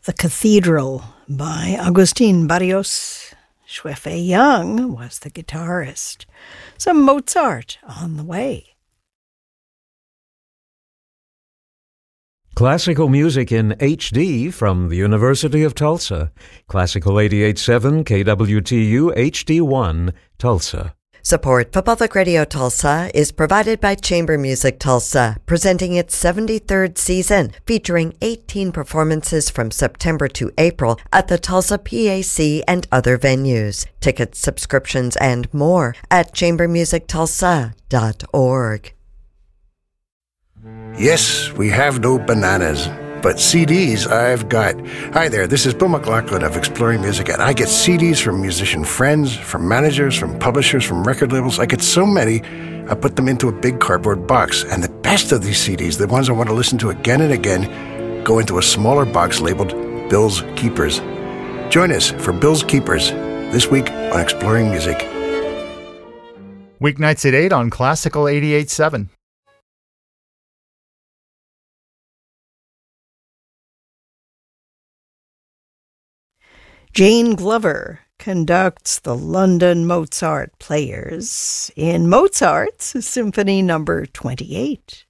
The Cathedral by Agustin Barrios. Xue Young was the guitarist. Some Mozart on the way. Classical music in HD from the University of Tulsa. Classical 88.7 KWTU HD1, Tulsa. Support for Public Radio Tulsa is provided by Chamber Music Tulsa, presenting its 73rd season, featuring 18 performances from September to April at the Tulsa PAC and other venues. Tickets, subscriptions, and more at chambermusictulsa.org. Yes, we have no bananas, but CDs I've got. Hi there, this is Bill McLaughlin of Exploring Music, and I get CDs from musician friends, from managers, from publishers, from record labels. I get so many, I put them into a big cardboard box. And the best of these CDs, the ones I want to listen to again and again, go into a smaller box labeled Bill's Keepers. Join us for Bill's Keepers this week on Exploring Music. Weeknights at 8 on Classical 88.7. Jane Glover conducts the London Mozart Players in Mozart's Symphony No. 28.